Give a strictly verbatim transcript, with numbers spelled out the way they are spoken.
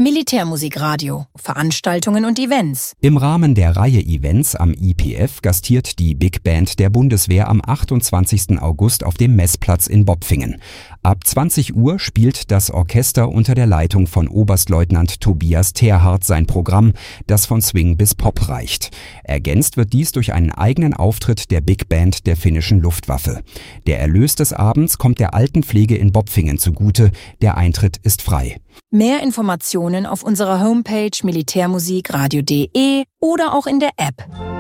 Militärmusikradio, Veranstaltungen und Events. Im Rahmen der Reihe Events am I P F gastiert die Big Band der Bundeswehr am achtundzwanzigsten August auf dem Messplatz in Bopfingen. Ab zwanzig Uhr spielt das Orchester unter der Leitung von Oberstleutnant Tobias Terhardt sein Programm, das von Swing bis Pop reicht. Ergänzt wird dies durch einen eigenen Auftritt der Big Band der finnischen Luftwaffe. Der Erlös des Abends kommt der Altenpflege in Bopfingen zugute. Der Eintritt ist frei. Mehr Informationen auf unserer Homepage militärmusikradio punkt de oder auch in der App.